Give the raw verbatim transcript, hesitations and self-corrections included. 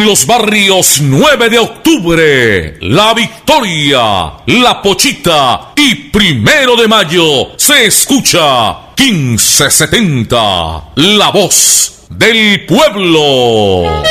los barrios nueve de octubre, La Victoria, La Pochita y Primero de Mayo se escucha quince setenta, la voz del pueblo.